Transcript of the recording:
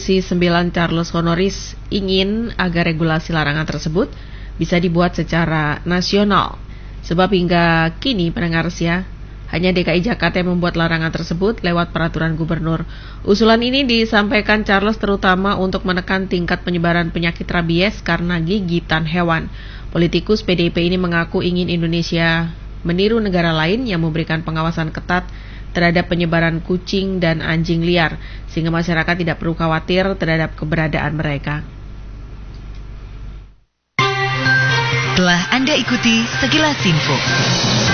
Komisi 9 Charles Honoris ingin agar regulasi larangan tersebut bisa dibuat secara nasional. Sebab hingga kini pendengar setia, hanya DKI Jakarta yang membuat larangan tersebut lewat peraturan gubernur. Usulan ini disampaikan Charles terutama untuk menekan tingkat penyebaran penyakit rabies karena gigitan hewan. Politikus PDIP ini mengaku ingin Indonesia meniru negara lain yang memberikan pengawasan ketat terhadap penyebaran kucing dan anjing liar, sehingga masyarakat tidak perlu khawatir terhadap keberadaan mereka. Telah Anda ikuti Sekilas Info.